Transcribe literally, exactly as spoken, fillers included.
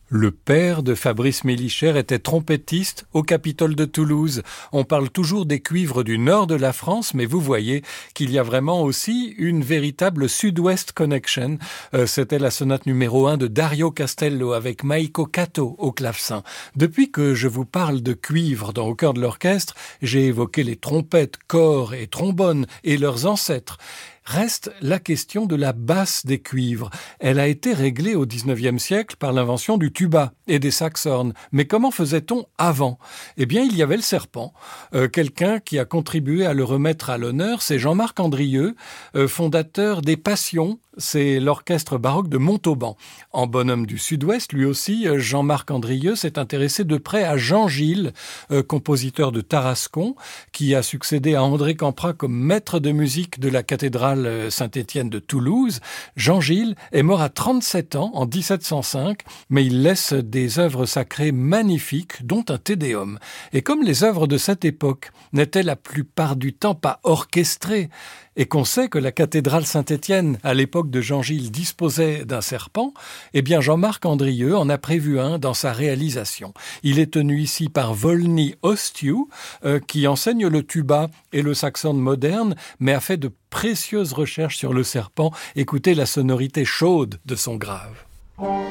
Le père de Fabrice Mélichère était trompettiste au Capitole de Toulouse. On parle toujours des cuivres du nord de la France, mais vous voyez qu'il y a vraiment aussi une véritable Sud-Ouest connection. Euh, c'était la sonate numéro un de Dario Castello avec Maiko Kato au clavecin. Depuis que je vous parle de cuivres dans Au cœur de l'orchestre, j'ai évoqué les trompettes, cors et trombones et leurs ancêtres. Reste la question de la basse des cuivres. Elle a été réglée au dix-neuvième siècle par l'invention du tuba et des saxhorns. Mais comment faisait-on avant ? Eh bien, il y avait le serpent. Euh, quelqu'un qui a contribué à le remettre à l'honneur, c'est Jean-Marc Andrieux, euh, fondateur des Passions. C'est l'orchestre baroque de Montauban. En bonhomme du Sud-Ouest, lui aussi, Jean-Marc Andrieux s'est intéressé de près à Jean Gilles, euh, compositeur de Tarascon, qui a succédé à André Campra comme maître de musique de la cathédrale Saint-Étienne de Toulouse. Jean Gilles est mort à trente-sept ans en dix-sept cent cinq, mais il laisse des œuvres sacrées magnifiques, dont un Te Deum. Et comme les œuvres de cette époque n'étaient la plupart du temps pas orchestrées, et qu'on sait que la cathédrale Saint-Étienne, à l'époque de Jean Gilles, disposait d'un serpent, eh bien Jean-Marc Andrieux en a prévu un dans sa réalisation. Il est tenu ici par Volny Ostiu, euh, qui enseigne le tuba et le saxhorn moderne, mais a fait de précieuses recherches sur le serpent. Écoutez la sonorité chaude de son grave.